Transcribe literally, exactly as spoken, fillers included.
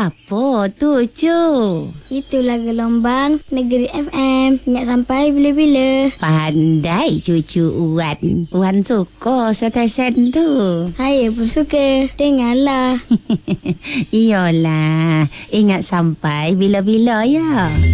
Apa tu, Cu? Itulah gelombang Negeri F M. Ingat sampai bila-bila. Pandai cucu Wan. Wan suka stesen tu. Saya pun suka. Dengarlah. Iyalah. Ingat sampai bila-bila ya.